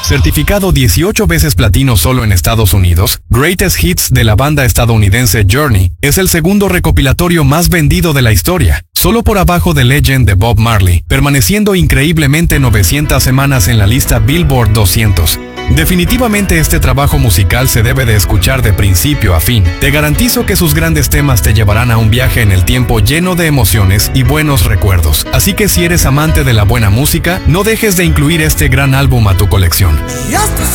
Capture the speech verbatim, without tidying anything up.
Certificado dieciocho veces platino solo en Estados Unidos, Greatest Hits de la banda estadounidense Journey es el segundo recopilatorio más vendido de la historia, solo por abajo de Legend de Bob Marley, permaneciendo increíblemente novecientas semanas en la lista Billboard doscientos. Definitivamente este trabajo musical se debe de escuchar de principio a fin. Te garantizo que sus grandes temas te llevarán a un viaje en el tiempo lleno de emociones y buenos recuerdos. Así que si eres amante de la buena música, no dejes de incluir este gran álbum a tu colección. Just